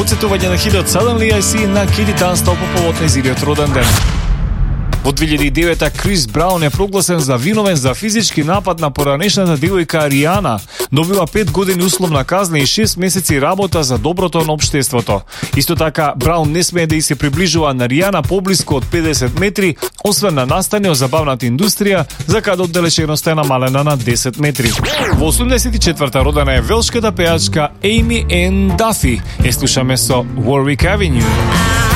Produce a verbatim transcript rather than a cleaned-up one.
процитување на хитот Suddenly I See на Кити Танстал по повод нејзиниот роден ден. Во две илјади и девета Крис Браун е прогласен за виновен за физички напад на поранешната девојка Ријана. Добива пет години условна казна и шест месеци работа за доброто на општеството. Исто така, Браун не смее да и се приближува на Ријана поблиску од педесет метри, освен на настани од забавната индустрија, за каде оддалеченоста е намалена на десет метри. Во осумдесет и четврта родена е велшката пејачка Amy Ann Duffy. Е слушаме со Warwick Avenue.